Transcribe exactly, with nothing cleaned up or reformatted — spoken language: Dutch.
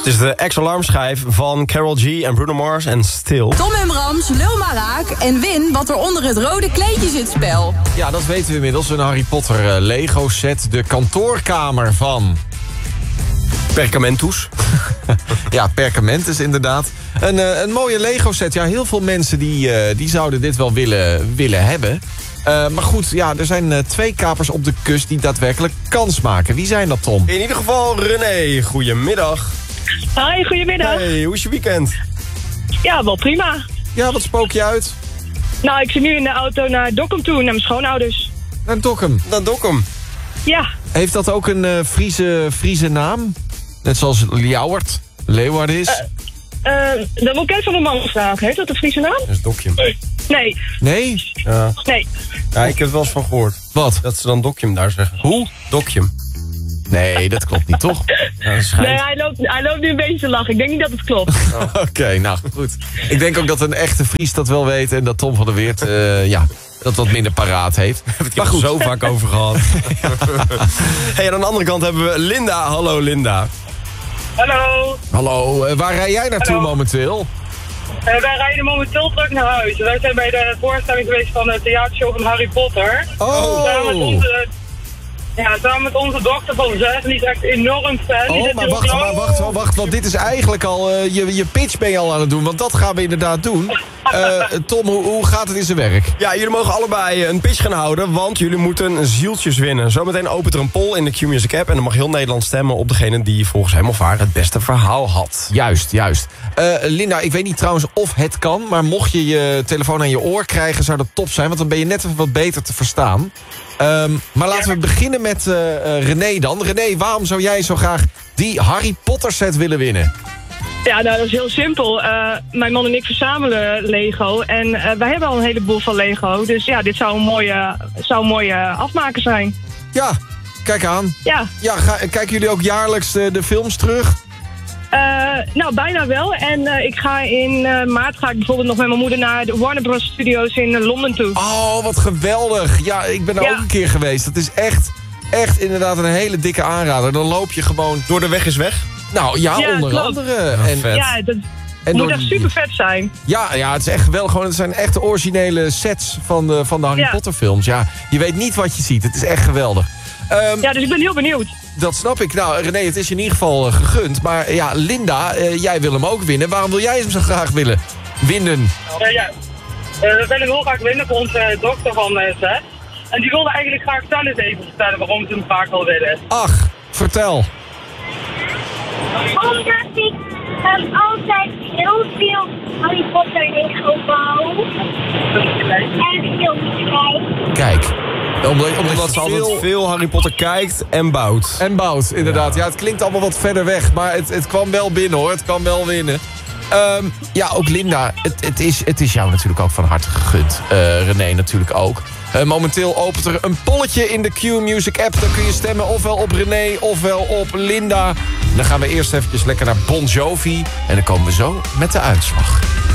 Het is de ex-alarmschijf van Karol G en Bruno Mars en Still. Tom en Brams, lul maar raak en win wat er onder het rode kleedje zit spel. Ja, dat weten we inmiddels. Een Harry Potter uh, Lego set. De kantoorkamer van... Perkamentus. Ja, Perkamentus inderdaad. Een, uh, een mooie Lego set. Ja, heel veel mensen die, uh, die zouden dit wel willen, willen hebben. Uh, maar goed, ja, er zijn uh, twee kapers op de kust die daadwerkelijk kans maken. Wie zijn dat, Tom? In ieder geval René, goedemiddag. Hoi, goedemiddag. Hey, hoe is je weekend? Ja, wel prima. Ja, wat spook je uit? Nou, ik zit nu in de auto naar Dokkum toe, naar mijn schoonouders. Naar Dokkum. Naar Dokkum. Ja. Heeft dat ook een uh, Friese, Friese naam? Net zoals Ljouwert, Leeuward is? Uh, uh, dan moet ik even van de man vragen. Heeft dat een Friese naam? Dat is Dokkum. Nee. Nee. Nee? Ja. Nee. Ja, ik heb er wel eens van gehoord. Wat? Dat ze dan Dokkum daar zeggen. Hoe? Dokkum. Nee, dat klopt niet, toch? Ja, dat schijnt. Nee, hij loopt, hij loopt nu een beetje te lachen. Ik denk niet dat het klopt. Oh. Oké, okay, nou goed. Ik denk ook dat een echte Fries dat wel weet... en dat Tom van der Weert uh, ja, dat wat minder paraat heeft. We hebben het er zo vaak over gehad. Hey, aan de andere kant hebben we Linda. Hallo Linda. Hallo. Hallo, uh, waar rij jij naartoe Hallo. momenteel? Uh, wij rijden momenteel terug naar huis. Wij zijn bij de voorstelling geweest van de theatershow van Harry Potter. Oh. Samen met onze, ja, samen met onze dochter van zes. Die is echt enorm fan. Die Oh, zit maar hier wacht, ook- maar wacht, wacht, wacht, want dit is eigenlijk al... Uh, je, je pitch ben je al aan het doen, want dat gaan we inderdaad doen. Uh, Tom, hoe, hoe gaat het in zijn werk? Ja, jullie mogen allebei een pitch gaan houden, want jullie moeten zieltjes winnen. Zometeen opent er een poll in de Q-Music app en dan mag heel Nederland stemmen op degene die volgens hem of haar het beste verhaal had. Juist, juist. Uh, Linda, ik weet niet trouwens of het kan, maar mocht je je telefoon aan je oor krijgen, zou dat top zijn, want dan ben je net even wat beter te verstaan. Um, maar laten we beginnen met uh, uh, René dan. René, waarom zou jij zo graag die Harry Potter set willen winnen? Ja, nou, dat is heel simpel. Uh, mijn man en ik verzamelen Lego. En uh, wij hebben al een heleboel van Lego. Dus ja, dit zou een mooie, zou een mooie afmaker zijn. Ja, kijk aan. Ja. Ja, ga, kijken jullie ook jaarlijks de, de films terug? Uh, nou, bijna wel. En uh, ik ga in uh, maart ga ik bijvoorbeeld nog met mijn moeder naar de Warner Bros. Studios in uh, Londen toe. Oh, wat geweldig. Ja, ik ben er Ja. ook een keer geweest. Dat is echt, echt inderdaad een hele dikke aanrader. Dan loop je gewoon... Door de weg is weg? Nou ja, Ja, onder klopt. andere. Ja, en, vet. Ja, dat en moet door echt die- super vet zijn. Ja, ja, het is echt geweldig. Gewoon, het zijn echte originele sets van de, van de Harry Ja. Potter films. Ja, je weet niet wat je ziet. Het is echt geweldig. Um, Ja, dus ik ben heel benieuwd. Dat snap ik. Nou, René, het is je in ieder geval uh, gegund. Maar ja, Linda, uh, jij wil hem ook winnen. Waarom wil jij hem zo graag willen winnen? Uh, ja. Uh, we willen heel graag winnen voor onze dochter van uh, zes. En die wilde eigenlijk graag zelf even vertellen waarom ze hem graag wil winnen. Ach, vertel. Omdat ik um, altijd heel veel Harry Potter Lego bouw. En films kijk. Kijk. Omdat, omdat, Omdat ze altijd veel Harry Potter kijkt en bouwt. En bouwt, inderdaad. Ja. Ja, het klinkt allemaal wat verder weg. Maar het, het kwam wel binnen, hoor. Het kwam wel winnen. Um, ja, ook Linda. Het, het, is, het is jou natuurlijk ook van harte gegund. Uh, René natuurlijk ook. Uh, momenteel opent er een polletje in de Q-Music app. Dan kun je stemmen ofwel op René ofwel op Linda. Dan gaan we eerst eventjes lekker naar Bon Jovi. En dan komen we zo met de uitslag.